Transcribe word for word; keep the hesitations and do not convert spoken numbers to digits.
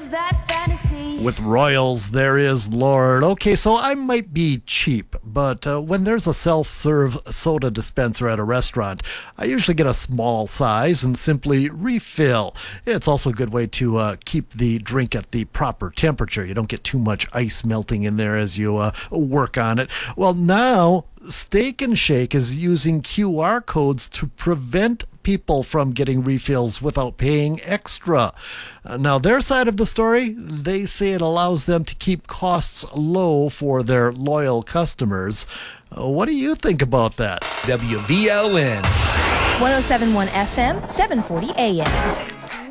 of that fantasy. With Royals, there is Lord. Okay, so I might be cheap, but uh, when there's a self-serve soda dispenser at a restaurant, I usually get a small size and simply refill. It's also a good way to uh, keep the drink at the proper temperature. You don't get too much ice melting in there as you uh, work on it. Well, now Steak and Shake is using Q R codes to prevent people from getting refills without paying extra. Uh, now, their side of the story, they say it allows them to keep costs low for their loyal customers. Uh, what do you think about that? W V L N one oh seven point one F M, seven forty A M.